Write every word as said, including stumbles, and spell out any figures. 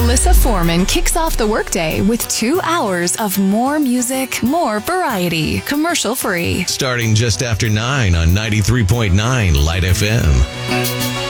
Alyssa Foreman kicks off the workday with two hours of more music, more variety, commercial free. Starting just after nine on ninety-three point nine Light F M.